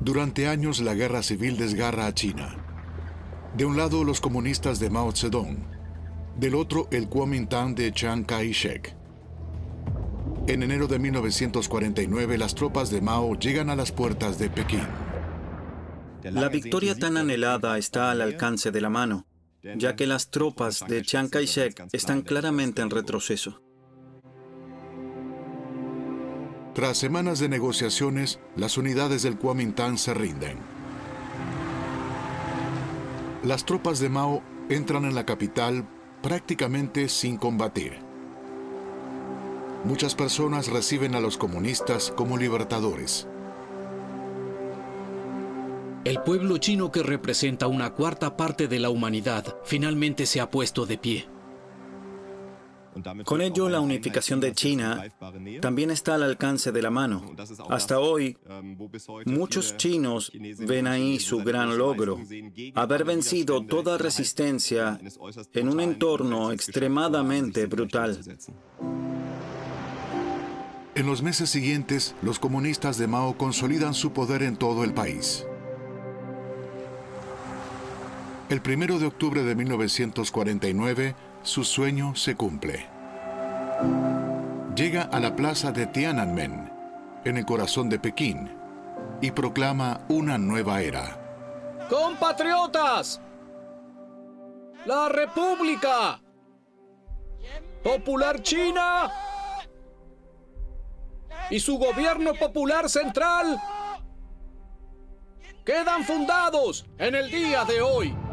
Durante años la guerra civil desgarra a China. De un lado los comunistas de Mao Zedong, del otro el Kuomintang de Chiang Kai-shek. En enero de 1949 las tropas de Mao llegan a las puertas de Pekín. La victoria tan anhelada está al alcance de la mano, ya que las tropas de Chiang Kai-shek están claramente en retroceso. Tras semanas de negociaciones, las unidades del Kuomintang se rinden. Las tropas de Mao entran en la capital prácticamente sin combatir. Muchas personas reciben a los comunistas como libertadores. El pueblo chino, que representa una cuarta parte de la humanidad, finalmente se ha puesto de pie. Con ello, la unificación de China también está al alcance de la mano. Hasta hoy, muchos chinos ven ahí su gran logro, haber vencido toda resistencia en un entorno extremadamente brutal. En los meses siguientes, los comunistas de Mao consolidan su poder en todo el país. El 1 de octubre de 1949, su sueño se cumple. Llega a la plaza de Tiananmen, en el corazón de Pekín, y proclama una nueva era. ¡Compatriotas! ¡La República Popular China y su gobierno popular central quedan fundados en el día de hoy!